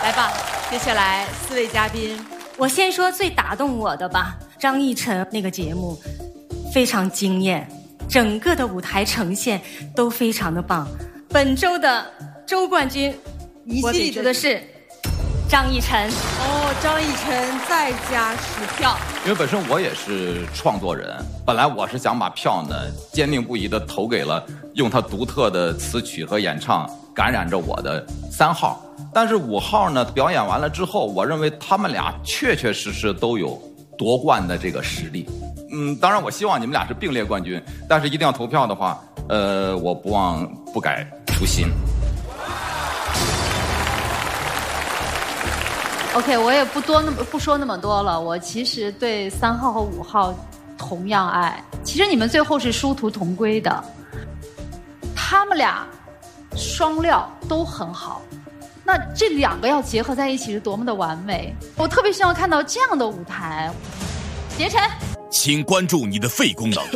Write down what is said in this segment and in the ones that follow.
来吧，接下来4位嘉宾， 我先说最打动我的吧，张逸晨那个节目非常惊艳，整个的舞台呈现都非常的棒。本周的周冠军，我给出的是张逸晨。 哦，张逸晨再加10票。 因为本身我也是创作人，本来我是想把票呢坚定不移地投给了用他独特的词曲和演唱感染着我的3号，但是5号呢表演完了之后，我认为他们俩确确实实都有夺冠的这个实力。当然我希望你们俩是并列冠军，但是一定要投票的话，我不忘不改初心。 OK， 我也不说那么多了。我其实对3号和5号同样爱。其实你们最后是殊途同归的，他们俩双料都很好。那这2个要结合在一起是多么的完美！我特别希望看到这样的舞台。杰晨， 请关注你的肺功能。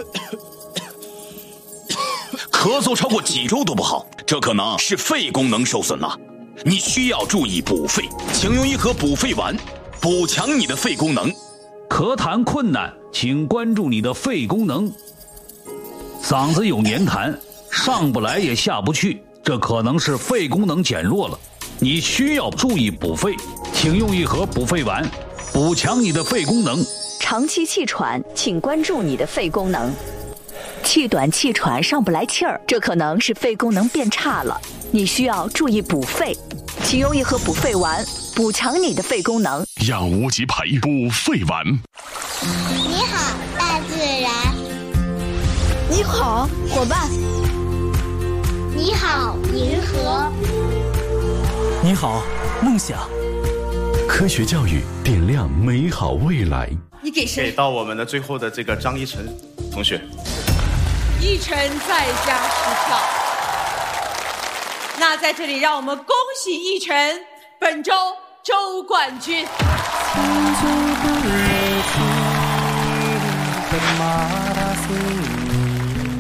咳嗽超过几周都不好，这可能是肺功能受损了。你需要注意补肺，请用一盒补肺丸，补强你的肺功能。 咳痰困难，请关注你的肺功能。嗓子有黏痰，上不来也下不去，这可能是肺功能减弱了。你需要注意补肺，请用一盒补肺丸，补强你的肺功能。 长期气喘，请关注你的肺功能。气短气喘上不来气儿，这可能是肺功能变差了，你需要注意补肺，请用一盒补肺丸，补强你的肺功能。 养无极培补肺丸。 你好，大自然。 你好，伙伴。 你好，银河。 你好，梦想。 科学教育点亮美好未来。 你给谁？ 给到我们的最后的这个张逸晨同学。 逸晨再加10票。那在这里，让我们恭喜逸晨本周周冠军。 青春的马拉松。